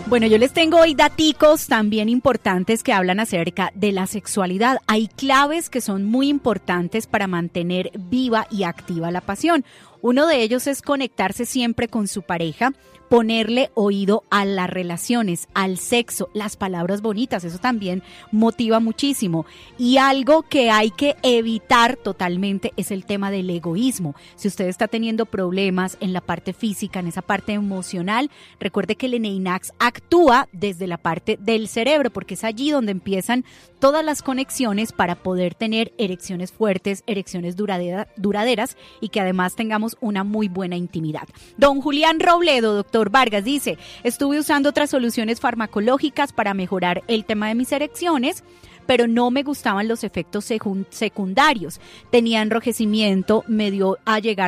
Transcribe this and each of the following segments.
Bueno, yo les tengo hoy daticos también importantes que hablan acerca de la sexualidad. Hay claves que son muy importantes para mantener viva y activa la pasión. Uno de ellos es conectarse siempre con su pareja, ponerle oído a las relaciones, al sexo, las palabras bonitas, eso también motiva muchísimo. Y algo que hay que evitar totalmente es el tema del egoísmo. Si usted está teniendo problemas en la parte física, en esa parte emocional, recuerde que el Eneinax actúa desde la parte del cerebro, porque es allí donde empiezan todas las conexiones para poder tener erecciones fuertes, erecciones duraderas y que además tengamos una muy buena intimidad. Don Julián Robledo, doctor Vargas, dice: estuve usando otras soluciones farmacológicas para mejorar el tema de mis erecciones, pero no me gustaban los efectos secundarios. Tenía enrojecimiento, me dio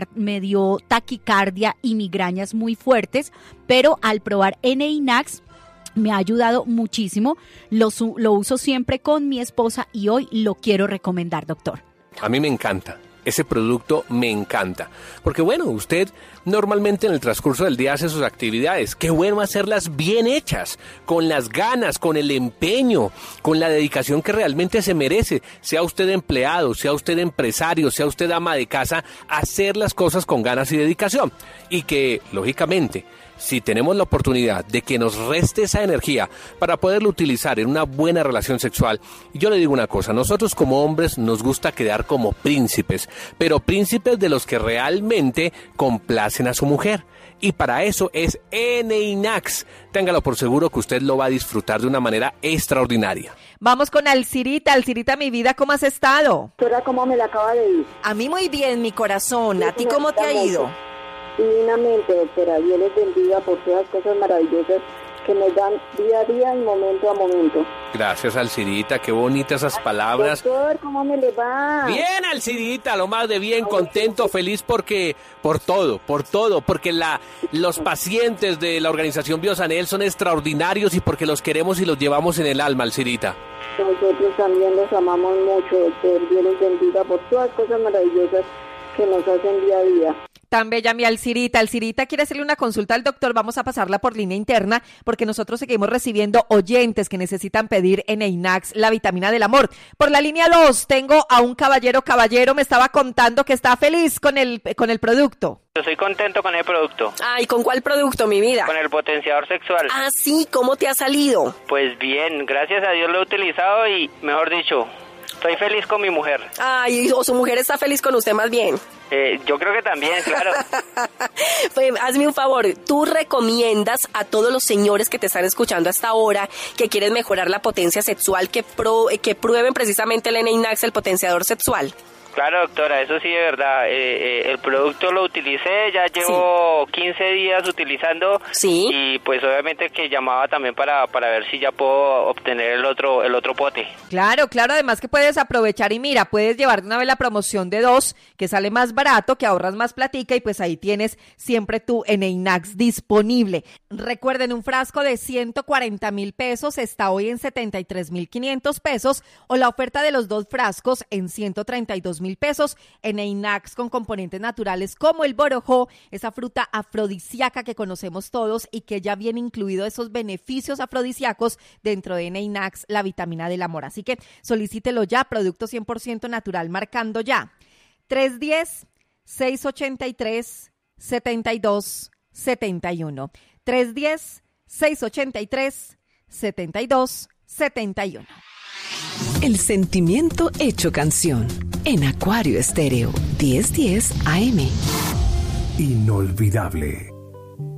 taquicardia y migrañas muy fuertes, pero al probar Eneinax me ha ayudado muchísimo. Lo uso siempre con mi esposa y hoy lo quiero recomendar, doctor. A mí me encanta. Ese producto me encanta, porque bueno, usted normalmente en el transcurso del día hace sus actividades. Qué bueno hacerlas bien hechas, con las ganas, con el empeño, con la dedicación que realmente se merece. Sea usted empleado, sea usted empresario, sea usted ama de casa, hacer las cosas con ganas y dedicación. Y que, lógicamente, si tenemos la oportunidad de que nos reste esa energía para poderlo utilizar en una buena relación sexual, yo le digo una cosa: nosotros como hombres nos gusta quedar como príncipes, pero príncipes de los que realmente complacen a su mujer. Y para eso es Eneinax. Téngalo por seguro que usted lo va a disfrutar de una manera extraordinaria. Vamos con Alcirita. Alcirita, mi vida, ¿cómo has estado? Doctora, ¿cómo me la acaba de ir? A mí muy bien, mi corazón. ¿A ti cómo te ha ido? Divinamente, doctora. Dios les bendiga por todas las cosas maravillosas que nos dan día a día y momento a momento. Gracias, Alcirita, qué bonitas esas palabras. Doctor, ¿cómo me le va? Bien, Alcirita, lo más de bien, contento, feliz porque por todo, porque los pacientes de la organización Biosanel son extraordinarios y porque los queremos y los llevamos en el alma, Alcirita. Nosotros también los amamos mucho, doctor. Dios les bendiga por todas las cosas maravillosas que nos hacen día a día. Tan bella mi Alcirita. Alcirita quiere hacerle una consulta al doctor. Vamos a pasarla por línea interna porque nosotros seguimos recibiendo oyentes que necesitan pedir Eneinax, la vitamina del amor. Por la línea 2 tengo a un caballero, me estaba contando que está feliz con el producto. Yo estoy contento con el producto. Ay, ¿con cuál producto, mi vida? Con el potenciador sexual. Ah, sí, ¿cómo te ha salido? Pues bien, gracias a Dios lo he utilizado y, mejor dicho, estoy feliz con mi mujer. Ay, o su mujer está feliz con usted más bien. Yo creo que también, claro. Pues, hazme un favor, ¿tú recomiendas a todos los señores que te están escuchando hasta ahora que quieren mejorar la potencia sexual que prueben precisamente el Eneinax, el potenciador sexual? Claro, doctora, eso sí de verdad. El producto lo utilicé, ya llevo 15 días utilizando. Sí. Y pues obviamente que llamaba también para ver si ya puedo obtener el otro pote. Claro, además que puedes aprovechar y mira, puedes llevar de una vez la promoción de 2, que sale más barato, que ahorras más platica y pues ahí tienes siempre tu Eneinax disponible. Recuerden, un frasco de 140,000 pesos está hoy en 73,500 pesos o la oferta de los 2 frascos en 132,000 pesos. Eneinax con componentes naturales como el borojó, esa fruta afrodisíaca que conocemos todos y que ya viene incluido esos beneficios afrodisíacos dentro de Eneinax, la vitamina del amor. Así que solicítelo ya, producto 100% natural, marcando ya 310-683-7271. 310-683-7271. El sentimiento hecho canción en Acuario Estéreo 1010 AM. Inolvidable.